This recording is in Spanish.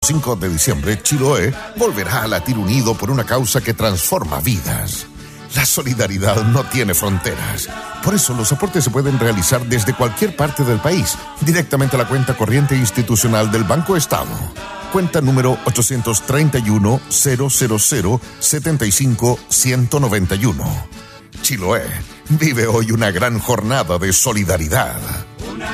5 de diciembre, Chiloé volverá a latir unido por una causa que transforma vidas. La solidaridad no tiene fronteras. Por eso los aportes se pueden realizar desde cualquier parte del país, directamente a la cuenta corriente institucional del Banco Estado. Cuenta número 831-000-75-191. Chiloé vive hoy una gran jornada de solidaridad.